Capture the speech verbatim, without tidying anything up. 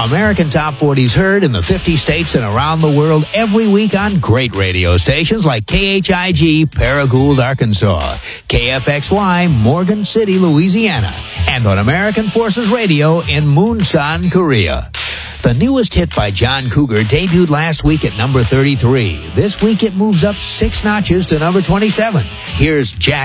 American Top forties heard in the fifty states and around the world every week on great radio stations like K H I G, Paragould, Arkansas, K F X Y, Morgan City, Louisiana, and on American Forces Radio in Munsan, Korea. The newest hit by John Cougar debuted last week at number thirty-three. This week it moves up six notches to number twenty-seven. Here's Jack